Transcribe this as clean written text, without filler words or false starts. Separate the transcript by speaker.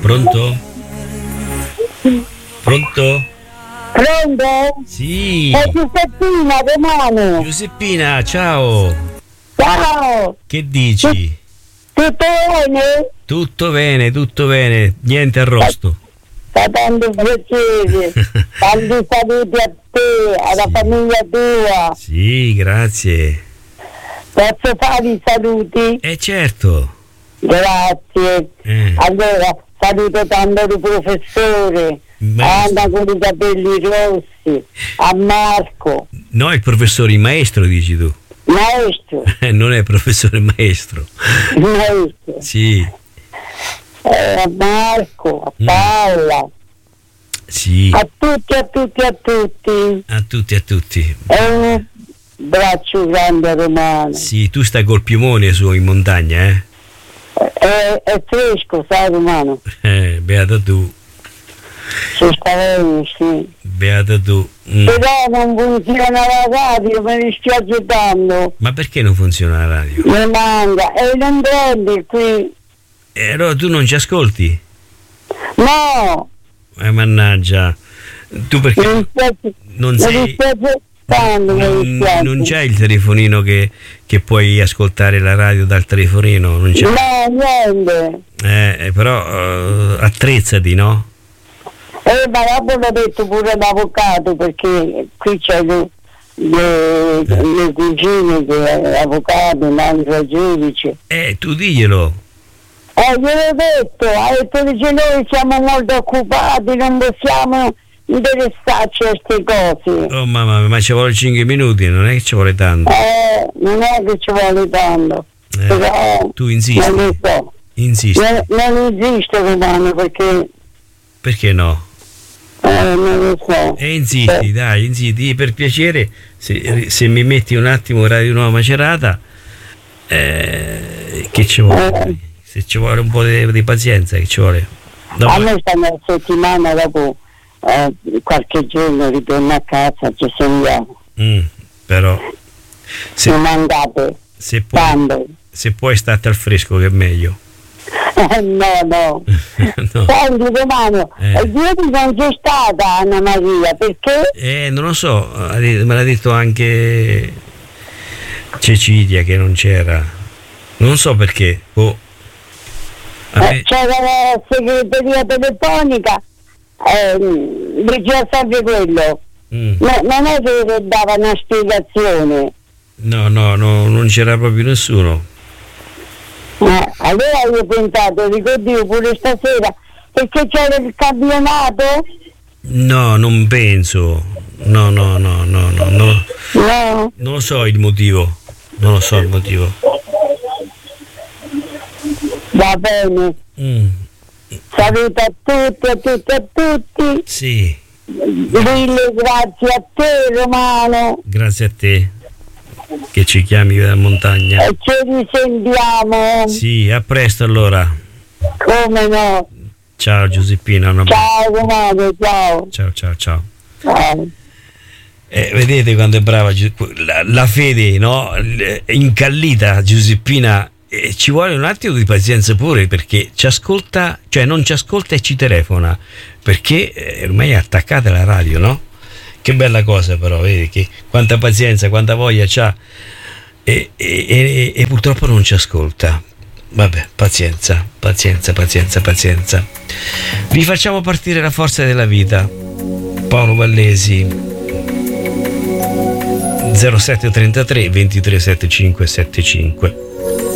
Speaker 1: Pronto? Pronto?
Speaker 2: Pronto?
Speaker 1: Sì.
Speaker 2: È Giuseppina Romano.
Speaker 1: Giuseppina, ciao.
Speaker 2: Ciao.
Speaker 1: Che dici?
Speaker 2: Tutto bene?
Speaker 1: Tutto bene, niente arrosto.
Speaker 2: Fa tanto piacere. Tanti saluti a te, alla famiglia tua.
Speaker 1: Sì, grazie.
Speaker 2: Posso fare i saluti?
Speaker 1: Certo.
Speaker 2: Grazie. Allora, saluto tanto il professore, Anna con i capelli rossi, a Marco.
Speaker 1: No, il professore, il maestro dici tu.
Speaker 2: Maestro.
Speaker 1: Non è professore, maestro.
Speaker 2: Maestro.
Speaker 1: Sì.
Speaker 2: A Marco, a Paola.
Speaker 1: Sì.
Speaker 2: A tutti.
Speaker 1: A tutti.
Speaker 2: Un braccio grande a Romano.
Speaker 1: Sì, tu stai col piumone su in montagna, eh?
Speaker 2: È fresco, sai Romano?
Speaker 1: Beata tu.
Speaker 2: Si sta bene, sì.
Speaker 1: Beata tu.
Speaker 2: Però non funziona la radio, mi dispiace tanto.
Speaker 1: Ma perché non funziona la radio?
Speaker 2: Mi manca, e non prendi qui.
Speaker 1: Allora tu non ci ascolti?
Speaker 2: No.
Speaker 1: Mannaggia. Tu perché non sei... Non c'è il telefonino che puoi ascoltare la radio dal telefonino? Non c'è.
Speaker 2: No, niente.
Speaker 1: Però attrezzati, no?
Speaker 2: Ma dopo l'ho detto pure l'avvocato, perché qui c'è le cugine che è avvocato, un altro giudice.
Speaker 1: Tu diglielo.
Speaker 2: Gliel'ho detto, ha detto che noi siamo molto occupati, non possiamo interessarci a queste cose.
Speaker 1: Oh mamma mia, ma ci vuole 5 minuti, non è che ci vuole tanto.
Speaker 2: Non è che ci vuole tanto. Però
Speaker 1: tu insisti.
Speaker 2: Non lo so.
Speaker 1: Insisti.
Speaker 2: Non insisto Romano, perché...
Speaker 1: Perché no?
Speaker 2: Non lo so.
Speaker 1: Insisti, dai, insisti, per piacere, se mi metti un attimo Radio Nuova Macerata, che ci vuole? Se ci vuole un po' di pazienza, che ci vuole?
Speaker 2: A me sta una settimana dopo qualche giorno ritorno a casa, ci sentiamo.
Speaker 1: Però
Speaker 2: non andate
Speaker 1: se puoi state al fresco, che è meglio.
Speaker 2: No. Senti Romano, ieri non c'è stata Anna Maria, perché?
Speaker 1: Non lo so, me l'ha detto anche Cecilia che non c'era, non so perché.
Speaker 2: C'era la segreteria telefonica, diceva sempre quello. Non è che dava una spiegazione.
Speaker 1: No, non c'era proprio nessuno.
Speaker 2: Allora io ho pensato, dico Dio, pure stasera, perché c'era il campionato?
Speaker 1: No, non penso. No. Non lo so il motivo.
Speaker 2: Va bene. Saluto a tutti.
Speaker 1: Sì.
Speaker 2: Mille grazie a te Romano.
Speaker 1: Grazie a te che ci chiami dalla montagna.
Speaker 2: E ci risentiamo.
Speaker 1: Sì, a presto allora.
Speaker 2: Come no.
Speaker 1: Ciao Giuseppina.
Speaker 2: Ciao Romano, ciao.
Speaker 1: Ciao. Vedete quando è brava la fede, no? Incallita Giuseppina. Ci vuole un attimo di pazienza pure, perché ci ascolta, cioè non ci ascolta e ci telefona, perché ormai è attaccata alla radio, no? Che bella cosa, però, vedi che quanta pazienza, quanta voglia c'ha, e purtroppo non ci ascolta. Vabbè, pazienza. Vi facciamo partire la forza della vita. Paolo Vallesi, 0733 237575.